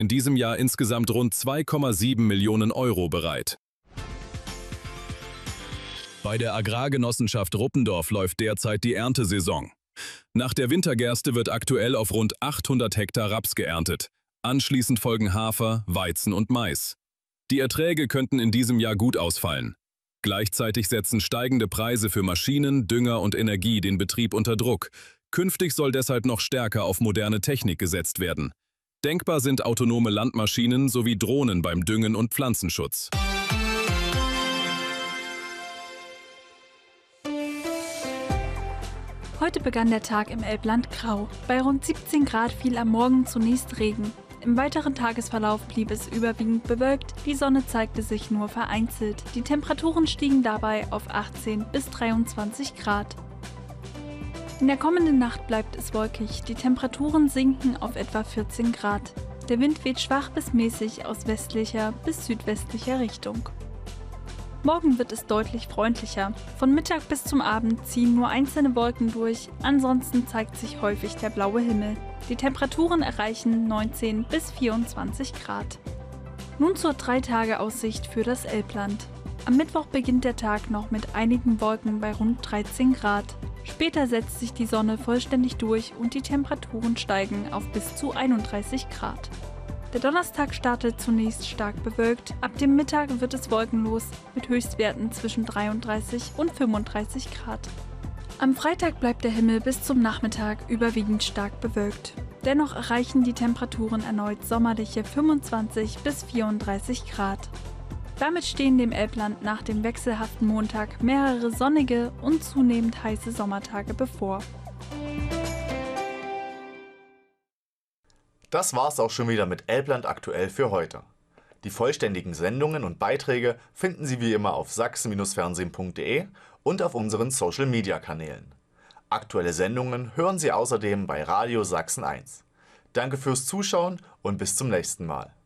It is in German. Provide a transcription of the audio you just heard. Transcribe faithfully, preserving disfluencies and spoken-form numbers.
in diesem Jahr insgesamt rund zwei Komma sieben Millionen Euro bereit. Bei der Agrargenossenschaft Ruppendorf läuft derzeit die Erntesaison. Nach der Wintergerste wird aktuell auf rund achthundert Hektar Raps geerntet. Anschließend folgen Hafer, Weizen und Mais. Die Erträge könnten in diesem Jahr gut ausfallen. Gleichzeitig setzen steigende Preise für Maschinen, Dünger und Energie den Betrieb unter Druck. Künftig soll deshalb noch stärker auf moderne Technik gesetzt werden. Denkbar sind autonome Landmaschinen sowie Drohnen beim Düngen und Pflanzenschutz. Heute begann der Tag im Elbland grau. Bei rund siebzehn Grad fiel am Morgen zunächst Regen. Im weiteren Tagesverlauf blieb es überwiegend bewölkt, die Sonne zeigte sich nur vereinzelt. Die Temperaturen stiegen dabei auf achtzehn bis dreiundzwanzig Grad. In der kommenden Nacht bleibt es wolkig, die Temperaturen sinken auf etwa vierzehn Grad. Der Wind weht schwach bis mäßig aus westlicher bis südwestlicher Richtung. Morgen wird es deutlich freundlicher. Von Mittag bis zum Abend ziehen nur einzelne Wolken durch, ansonsten zeigt sich häufig der blaue Himmel. Die Temperaturen erreichen neunzehn bis vierundzwanzig Grad. Nun zur Drei-Tage-Aussicht für das Elbland. Am Mittwoch beginnt der Tag noch mit einigen Wolken bei rund dreizehn Grad. Später setzt sich die Sonne vollständig durch und die Temperaturen steigen auf bis zu einunddreißig Grad. Der Donnerstag startet zunächst stark bewölkt, ab dem Mittag wird es wolkenlos mit Höchstwerten zwischen dreiunddreißig und fünfunddreißig Grad. Am Freitag bleibt der Himmel bis zum Nachmittag überwiegend stark bewölkt. Dennoch erreichen die Temperaturen erneut sommerliche fünfundzwanzig bis vierunddreißig Grad. Damit stehen dem Elbland nach dem wechselhaften Montag mehrere sonnige und zunehmend heiße Sommertage bevor. Das war's auch schon wieder mit Elbland aktuell für heute. Die vollständigen Sendungen und Beiträge finden Sie wie immer auf sachsen fernsehen punkt de und auf unseren Social-Media-Kanälen. Aktuelle Sendungen hören Sie außerdem bei Radio Sachsen eins. Danke fürs Zuschauen und bis zum nächsten Mal.